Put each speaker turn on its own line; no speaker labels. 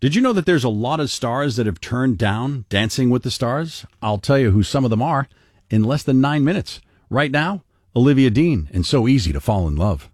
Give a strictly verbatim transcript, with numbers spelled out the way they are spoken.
Did you know that there's a lot of stars that have turned down Dancing with the Stars? I'll tell you who some of them are in less than nine minutes. Right now, Olivia Dean and So Easy to Fall in Love.